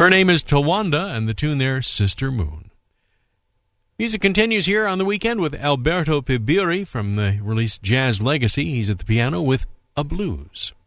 Her name is Tawanda, and the tune there, Sister Moon. Music continues here on the weekend with Alberto Pibiri from the release Jazz Legacy. He's at the piano with A Blues.